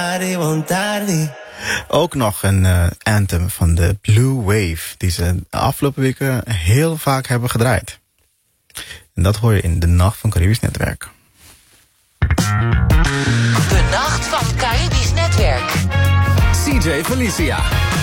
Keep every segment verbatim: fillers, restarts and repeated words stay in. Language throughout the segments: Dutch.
Ook nog een uh, anthem van de Blue Wave, die ze de afgelopen weken heel vaak hebben gedraaid. En dat hoor je in de Nacht van Caribisch Netwerk. De Nacht van Caribisch Netwerk. C J Felicia.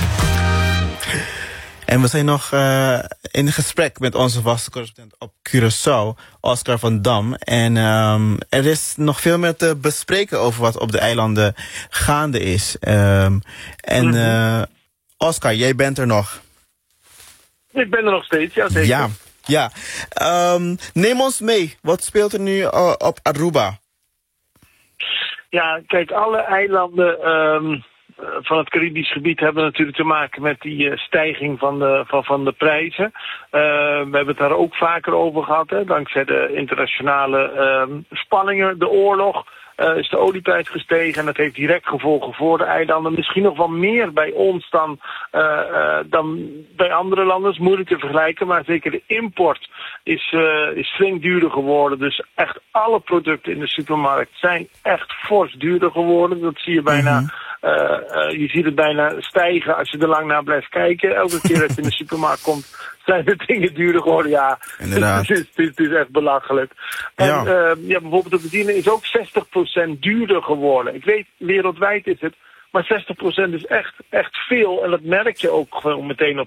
En we zijn nog uh, in gesprek met onze vaste correspondent op Curaçao, Oscar van Dam. En um, er is nog veel meer te bespreken over wat op de eilanden gaande is. Um, en uh, Oscar, jij bent er nog. Ik ben er nog steeds, ja zeker. Ja, ja. Um, neem ons mee. Wat speelt er nu uh, op Aruba? Ja, kijk, alle eilanden um, van het Caribisch gebied hebben natuurlijk te maken met die uh, stijging van de, van, van de prijzen. Uh, we hebben het daar ook vaker over gehad, hè, dankzij de internationale um, spanningen, de oorlog. Uh, is de olieprijs gestegen en dat heeft direct gevolgen voor de eilanden. Misschien nog wel meer bij ons dan, uh, uh, dan bij andere landen. Dat is moeilijk te vergelijken, maar zeker de import is, uh, is flink duurder geworden. Dus echt alle producten in de supermarkt zijn echt fors duurder geworden. Dat zie je bijna... Mm-hmm. Uh, uh, je ziet het bijna stijgen als je er lang naar blijft kijken. Elke keer dat je in de supermarkt komt, zijn de dingen duurder geworden. Ja, het is, het is echt belachelijk. En ja. Uh, ja, bijvoorbeeld de benzine is ook zestig procent duurder geworden. Ik weet, wereldwijd is het, maar zestig procent is echt, echt veel. En dat merk je ook gewoon meteen op